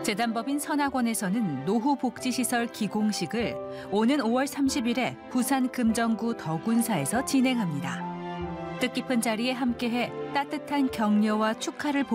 재단법인 선학원에서는 노후복지시설 기공식을 오는 5월 30일에 부산 금정구 덕운사에서 진행합니다. 뜻깊은 자리에 함께해 따뜻한 격려와 축하를